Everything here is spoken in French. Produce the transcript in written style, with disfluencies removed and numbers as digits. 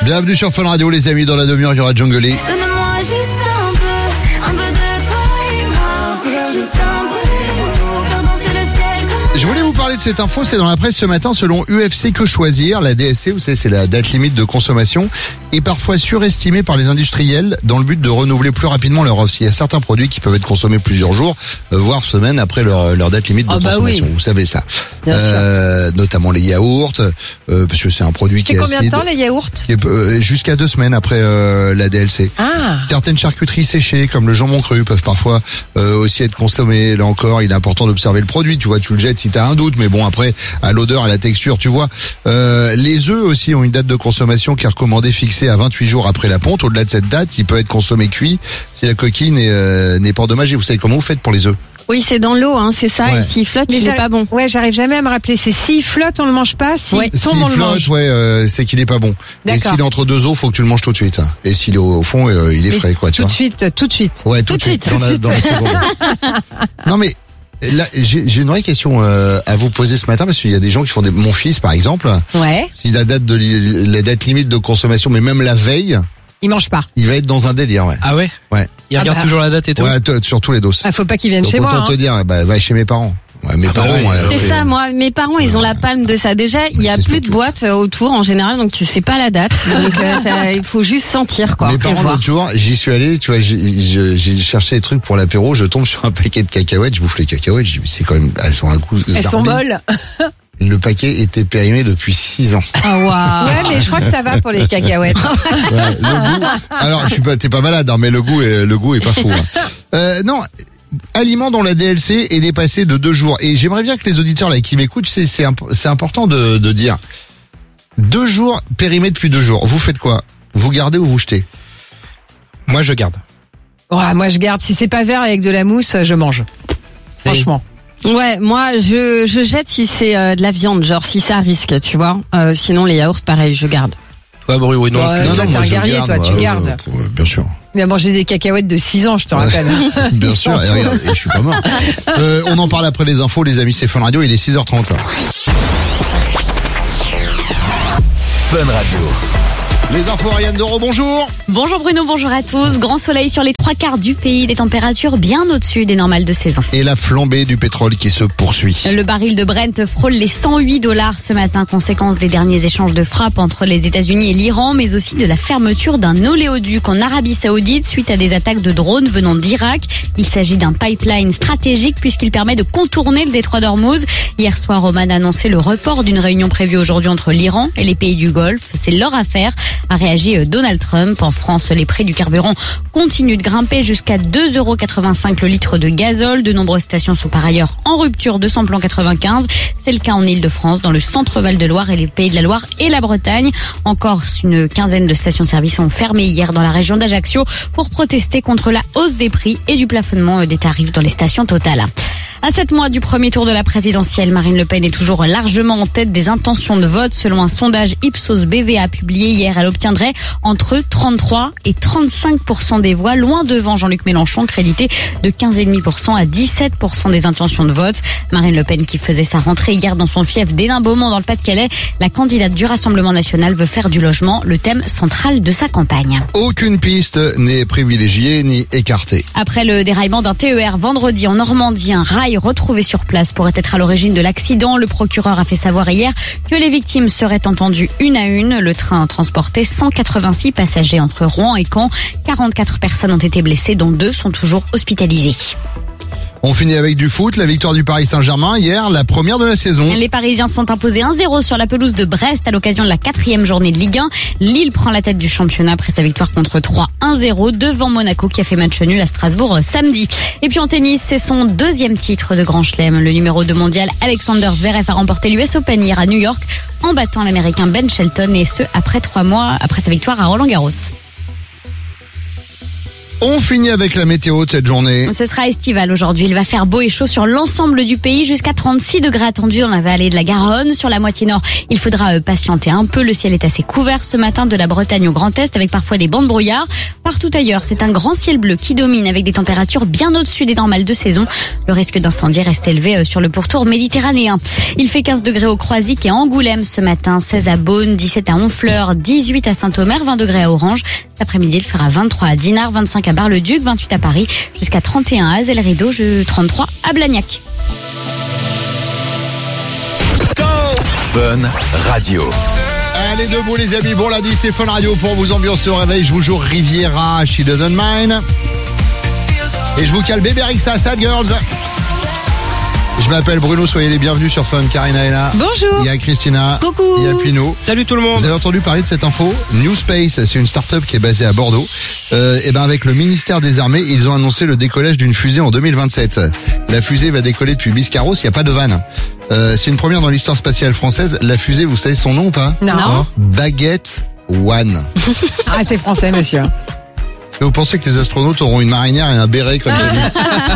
Bienvenue sur Fun Radio les amis, dans la demi-heure il y aura Jungle. Donne-moi juste un peu de toi et moi. Juste un peu, faire danser le ciel comme... Je voulais vous parler de cette info, c'est dans la presse ce matin. Selon UFC Que Choisir, la DSC, vous savez, c'est la date limite de consommation, est parfois surestimée par les industriels dans le but de renouveler plus rapidement leur offre. Il y a certains produits qui peuvent être consommés plusieurs jours, voire semaines après leur date limite de consommation. Oui. Vous savez ça. Bien sûr. Notamment les yaourts, parce que c'est un produit qui est combien acide. de temps les yaourts? Jusqu'à 2 semaines après la DLC. Ah. Certaines charcuteries séchées, comme le jambon cru, peuvent parfois aussi être consommées. Là encore, il est important d'observer le produit. Tu vois, tu le jettes si tu as un doute, mais bon, après, à l'odeur, à la texture, tu vois. Les œufs aussi ont une date de consommation qui est recommandée fixée à 28 jours après la ponte. Au-delà de cette date, il peut être consommé cuit si la coquille n'est pas endommagée. Vous savez comment vous faites pour les œufs? Oui, c'est dans l'eau, hein, c'est ça. Ouais. Et s'il flotte, c'est pas bon. Ouais, j'arrive jamais à me rappeler. C'est s'il flotte, on le mange pas. S'il tombe, S'il on le mange. flotte, c'est qu'il est pas bon. Et D'accord. s'il est entre deux eaux, faut que tu le manges tout de suite. Et s'il est au fond, il est frais, quoi, tu Tout vois. de suite. Ouais, tout de suite. Dans la seconde. Non mais là, j'ai une vraie question à vous poser ce matin parce qu'il y a des gens qui font mon fils par exemple. Ouais. Si la date limite de consommation, mais même la veille, Il mange pas. il va être dans un délire. Ouais. Ah ouais? Ouais. Il regarde bah. toujours la date et tout? Ouais, sur tous les doses. Ah, faut pas qu'il vienne Donc chez moi. autant te Hein. dire, va chez mes parents. Ouais, mes Ah bah parents. oui. C'est ça, moi, mes parents, ils ont la palme de ça. Déjà, il y a c'est plus sûr de que- boîtes autour en général, donc tu sais pas la date. Donc il faut juste sentir, quoi. Mes et parents voir. l'autre jour, j'y suis allé, tu vois, j'ai cherché des trucs pour l'apéro, je tombe sur un paquet de cacahuètes, je bouffe les cacahuètes, je dis, mais c'est quand même, elles sont un coup Elles sont zarblées. molles. Le paquet était périmé depuis 6 ans. Ah waouh. Ouais, mais je crois que ça va pour les cacahuètes. Ouais, le goût. Alors, t'es pas malade, hein, mais le goût est pas fou. Hein. Non. Aliment dont la DLC est dépassée de 2 jours. Et j'aimerais bien que les auditeurs là qui m'écoutent, c'est important de dire 2 jours périmés depuis 2 jours. Vous faites quoi? Vous gardez ou vous jetez? Moi, je garde. Ouais, moi, je garde. Si c'est pas vert avec de la mousse, je mange. Franchement. Ouais, moi je jette si c'est de la viande, genre si ça risque, tu vois. Sinon les yaourts, pareil, je garde. Toi, Bruno, non. Ouais. Toi, t'es moi, un je guerrier, garde, toi, tu ouais, gardes. bien sûr. Il a mangé des cacahuètes de 6 ans, je te rappelle. Bien sûr, et regarde, et je suis pas mort. On en parle après les infos, les amis, c'est Fun Radio, il est 6h30 là. Fun Radio. Les infos, Ariane Doro, bonjour. Bonjour Bruno, bonjour à tous. Grand soleil sur les 3/4 du pays, des températures bien au-dessus des normales de saison. Et la flambée du pétrole qui se poursuit. Le baril de Brent frôle les $108 ce matin, conséquence des derniers échanges de frappes entre les États-Unis et l'Iran, mais aussi de la fermeture d'un oléoduc en Arabie Saoudite suite à des attaques de drones venant d'Irak. Il s'agit d'un pipeline stratégique puisqu'il permet de contourner le détroit d'Ormuz. Hier soir, Oman a annoncé le report d'une réunion prévue aujourd'hui entre l'Iran et les pays du Golfe. C'est leur affaire, a réagi Donald Trump. En France, les prix du carburant continuent de grimper jusqu'à 2,85 € le litre de gazole. De nombreuses stations sont par ailleurs en rupture de samplon 95. C'est le cas en Ile-de-France, dans le centre Val-de-Loire et les Pays de la Loire et la Bretagne. En Corse, une quinzaine de stations-service ont fermé hier dans la région d'Ajaccio pour protester contre la hausse des prix et du plafonnement des tarifs dans les stations Total. À 7 mois du premier tour de la présidentielle, Marine Le Pen est toujours largement en tête des intentions de vote. Selon un sondage Ipsos BVA publié hier, elle obtiendrait entre 33 et 35% des voix, loin devant Jean-Luc Mélenchon, crédité de 15,5% à 17% des intentions de vote. Marine Le Pen qui faisait sa rentrée hier dans son fief d'Hénin-Beaumont dans le Pas-de-Calais, la candidate du Rassemblement national veut faire du logement le thème central de sa campagne. Aucune piste n'est privilégiée ni écartée. Après le déraillement d'un TER vendredi en Normandie, un rail retrouvé sur place pourrait être à l'origine de l'accident. Le procureur a fait savoir hier que les victimes seraient entendues une à une. Le train transportait 186 passagers entre Rouen et Caen. 44 personnes ont été blessées, dont 2 sont toujours hospitalisées. On finit avec du foot, la victoire du Paris Saint-Germain hier, la première de la saison. Les Parisiens sont imposés 1-0 sur la pelouse de Brest à l'occasion de la 4e journée de Ligue 1. Lille prend la tête du championnat après sa victoire contre 3 1-0 devant Monaco qui a fait match nul à Strasbourg samedi. Et puis en tennis, c'est son 2e titre de Grand Chelem. Le numéro 2 mondial Alexander Zverev a remporté l'US Open hier à New York en battant l'Américain Ben Shelton, et ce après 3 mois après sa victoire à Roland-Garros. On finit avec la météo de cette journée. Ce sera estival aujourd'hui. Il va faire beau et chaud sur l'ensemble du pays, jusqu'à 36 degrés attendus dans la vallée de la Garonne. Sur la moitié nord, il faudra patienter un peu. Le ciel est assez couvert ce matin de la Bretagne au Grand Est, avec parfois des bancs de brouillard. Partout ailleurs, c'est un grand ciel bleu qui domine, avec des températures bien au-dessus des normales de saison. Le risque d'incendie reste élevé sur le pourtour méditerranéen. Il fait 15 degrés au Croisic et à Angoulême ce matin, 16 à Beaune, 17 à Honfleur, 18 à Saint-Omer, 20 degrés à Orange. Cet après-midi, il fera 23 à Dinard, 25 à Bar-le-Duc, 28 à Paris, jusqu'à 31 à Azel-Rideau, 33 à Blagnac. Fun Radio. Allez debout les amis, bon lundi c'est Fun Radio pour vous ambiancer au réveil. Je vous joue Riviera, She Doesn't Mind. Et je vous cale Bébé Rexha, Sad Girls. Je m'appelle Bruno, soyez les bienvenus sur Fun. Karina est là. Bonjour. Il y a Christina. Coucou. Il y a Pino. Salut tout le monde. Vous avez entendu parler de cette info? New Space, c'est une start-up qui est basée à Bordeaux. Et ben avec le ministère des Armées, ils ont annoncé le décollage d'une fusée en 2027. La fusée va décoller depuis Biscarrosse, il n'y a pas de vanne. C'est une première dans l'histoire spatiale française. La fusée, vous savez son nom ou pas? Non. Baguette One. Ah, c'est français, monsieur. Vous pensez que les astronautes auront une marinière et un béret comme ça?